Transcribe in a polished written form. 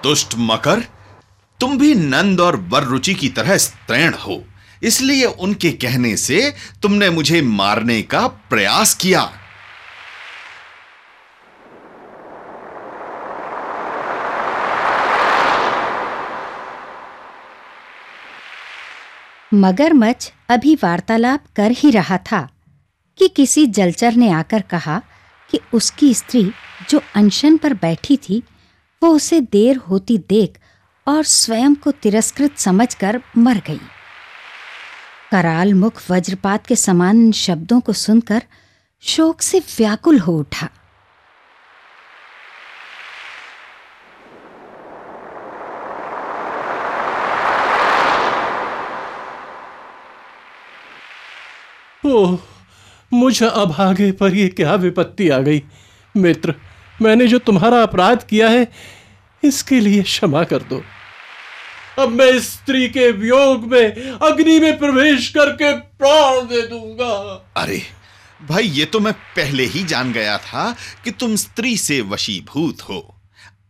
दुष्ट मकर, तुम भी नंद और वररुचि की तरह स्त्रैण हो, इसलिए उनके कहने से तुमने मुझे मारने का प्रयास किया। मगरमच्छ अभी वार्तालाप कर ही रहा था कि किसी जलचर ने आकर कहा कि उसकी स्त्री जो अनशन पर बैठी थी वो उसे देर होती देख और स्वयं को तिरस्कृत समझकर मर गई। कराल मुख वज्रपात के समान इन शब्दों को सुनकर शोक से व्याकुल हो उठा। ओह, मुझ अभागे पर ये क्या विपत्ति आ गई। मित्र, मैंने जो तुम्हारा अपराध किया है इसके लिए क्षमा कर दो। अब मैं इस स्त्री के वियोग में अग्नि में प्रवेश करके प्राण दे दूंगा। अरे भाई, ये तो मैं पहले ही जान गया था कि तुम स्त्री से वशीभूत हो।